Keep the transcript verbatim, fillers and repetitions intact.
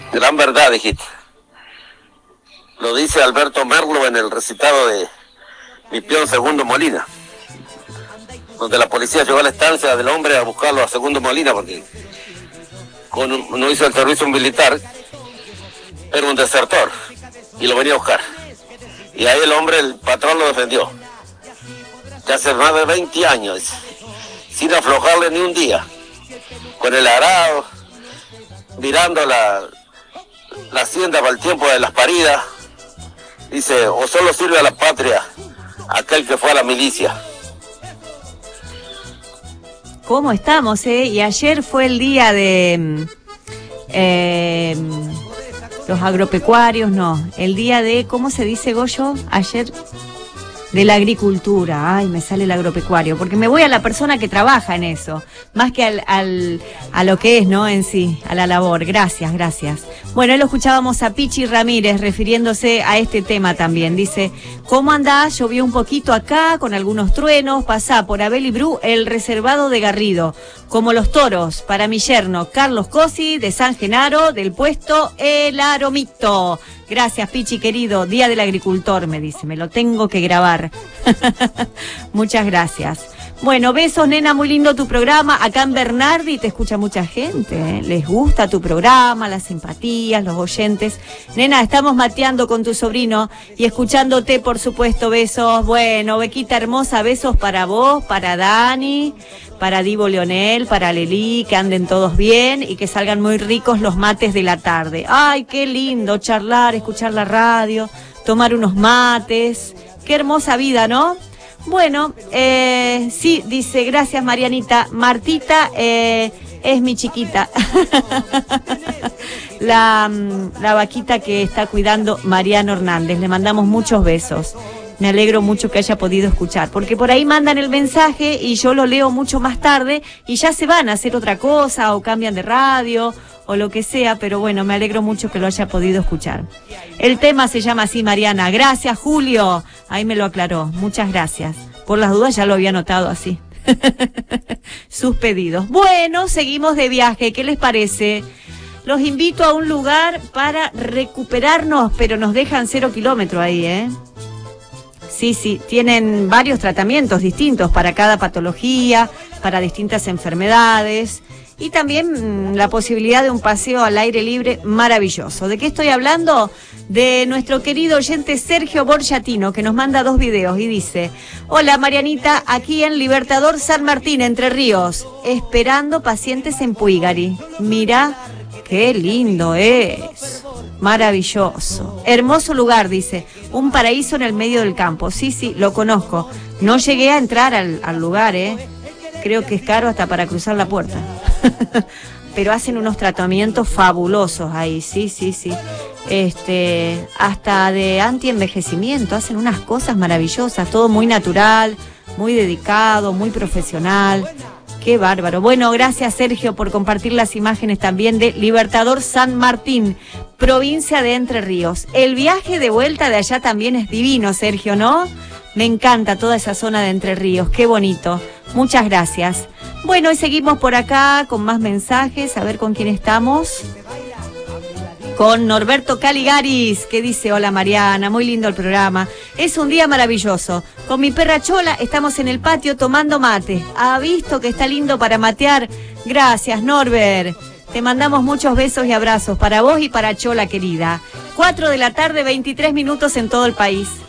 Gran verdad, dijiste. Lo dice Alberto Merlo en el recitado de Mi peón Segundo Molina, donde la policía llegó a la estancia del hombre a buscarlo a Segundo Molina porque con un, no hizo el servicio militar, era un desertor y lo venía a buscar. Y ahí el hombre, el patrón lo defendió. Ya hace más de veinte años, sin aflojarle ni un día, con el arado, mirando la, la hacienda para el tiempo de las paridas. Dice, o solo sirve a la patria aquel que fue a la milicia. ¿Cómo estamos, eh? Y ayer fue el día de eh, los agropecuarios, no, el día de, ¿cómo se dice, Goyo? Ayer, de la agricultura. Ay, me sale el agropecuario, porque me voy a la persona que trabaja en eso, más que al, al, a lo que es, ¿no? En sí, a la labor. Gracias, gracias. Bueno, ahí lo escuchábamos a Pichi Ramírez refiriéndose a este tema también. Dice, ¿cómo andás? Llovió un poquito acá, con algunos truenos. Pasá por Abel y Bru, el reservado de Garrido. Como los toros, para mi yerno, Carlos Cosi, de San Genaro, del puesto El Aromito. Gracias, Pichi, querido. Día del Agricultor, me dice. Me lo tengo que grabar. Muchas gracias. Bueno, besos, nena, muy lindo tu programa. Acá en Bernardi te escucha mucha gente, ¿eh? Les gusta tu programa, las simpatías, los oyentes. Nena, estamos mateando con tu sobrino y escuchándote, por supuesto, besos. Bueno, Bequita hermosa, besos para vos, para Dani, para Divo Leonel, para Leli, que anden todos bien y que salgan muy ricos los mates de la tarde. Ay, qué lindo charlar, escuchar la radio, tomar unos mates. Qué hermosa vida, ¿no? Bueno, eh, sí, dice, gracias Marianita. Martita eh, es mi chiquita. la, la vaquita que está cuidando Mariano Hernández. Le mandamos muchos besos. Me alegro mucho que haya podido escuchar, porque por ahí mandan el mensaje y yo lo leo mucho más tarde y ya se van a hacer otra cosa o cambian de radio o lo que sea, pero bueno, me alegro mucho que lo haya podido escuchar. El tema se llama así, Mariana. Gracias, Julio. Ahí me lo aclaró. Muchas gracias. Por las dudas ya lo había notado así. Sus pedidos. Bueno, seguimos de viaje. ¿Qué les parece? Los invito a un lugar para recuperarnos, pero nos dejan cero kilómetros ahí, ¿eh? Sí, sí, tienen varios tratamientos distintos para cada patología, para distintas enfermedades y también mmm, la posibilidad de un paseo al aire libre maravilloso. ¿De qué estoy hablando? De nuestro querido oyente Sergio Borjatino, que nos manda dos videos y dice: hola Marianita, aquí en Libertador San Martín, Entre Ríos, esperando pacientes en Puigari. Mirá, qué lindo es. Maravilloso. Hermoso lugar, dice. Un paraíso en el medio del campo. Sí, sí, lo conozco. No llegué a entrar al, al lugar, ¿eh? Creo que es caro hasta para cruzar la puerta. Pero hacen unos tratamientos fabulosos ahí, sí, sí, sí. Este, hasta de anti-envejecimiento. Hacen unas cosas maravillosas. Todo muy natural, muy dedicado, muy profesional. Qué bárbaro. Bueno, gracias Sergio por compartir las imágenes también de Libertador San Martín, provincia de Entre Ríos. El viaje de vuelta de allá también es divino, Sergio, ¿no? Me encanta toda esa zona de Entre Ríos, qué bonito. Muchas gracias. Bueno, y seguimos por acá con más mensajes, a ver con quién estamos. Con Norberto Caligaris, que dice: hola Mariana, muy lindo el programa. Es un día maravilloso. Con mi perra Chola estamos en el patio tomando mate. ¿Ha visto que está lindo para matear? Gracias, Norbert. Te mandamos muchos besos y abrazos para vos y para Chola, querida. cuatro de la tarde, veintitrés minutos en todo el país.